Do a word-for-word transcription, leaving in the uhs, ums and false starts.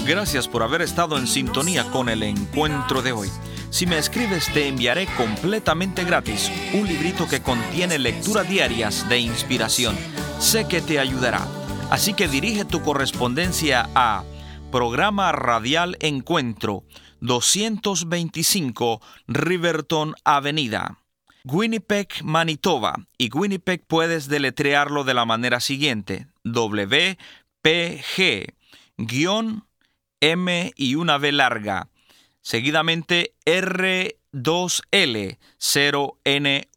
Gracias por haber estado en sintonía con el encuentro de hoy. Si me escribes, te enviaré completamente gratis un librito que contiene lecturas diarias de inspiración. Sé que te ayudará. Así que dirige tu correspondencia a Programa Radial Encuentro, doscientos veinticinco Riverton Avenida, Winnipeg, Manitoba. Y Winnipeg puedes deletrearlo de la manera siguiente: W P G M y una V larga, seguidamente R dos L cero N